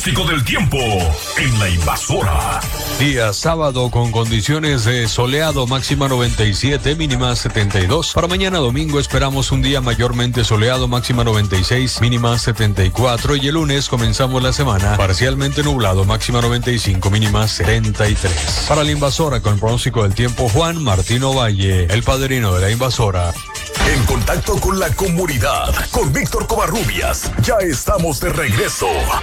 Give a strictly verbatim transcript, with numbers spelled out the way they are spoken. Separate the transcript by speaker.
Speaker 1: Pronóstico del tiempo en La Invasora.
Speaker 2: Día sábado con condiciones de soleado, máxima noventa y siete, mínima setenta y dos. Para mañana domingo esperamos un día mayormente soleado, máxima noventa y seis, mínima setenta y cuatro. Y el lunes comenzamos la semana parcialmente nublado, máxima noventa y cinco, mínima setenta y tres. Para La Invasora con el pronóstico del tiempo, Juan Martino Valle, el padrino de La Invasora.
Speaker 1: En contacto con la comunidad, con Víctor Covarrubias. Ya estamos de regreso.